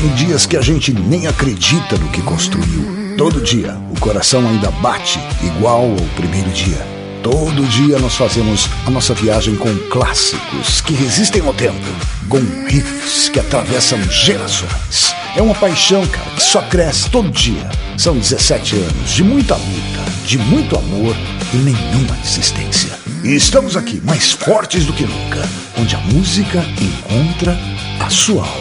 Tem dias que a gente nem acredita no que construiu. Todo dia o coração ainda bate igual ao primeiro dia. Todo dia nós fazemos a nossa viagem com clássicos que resistem ao tempo, com riffs que atravessam gerações. É uma paixão, cara, que só cresce todo dia. São 17 anos de muita luta, de muito amor e nenhuma desistência. E estamos aqui mais fortes do que nunca, onde a música encontra a sua alma.